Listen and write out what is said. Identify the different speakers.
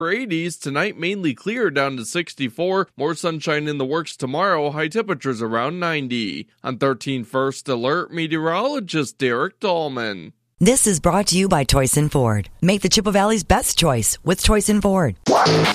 Speaker 1: 80s. Tonight, mainly clear down to 64. More sunshine in the works tomorrow. High temperatures around 90. On 13 First Alert, meteorologist Derek Dahlman.
Speaker 2: This is brought to you by Toyson Ford. Make the Chippewa Valley's best choice with Toyson Ford.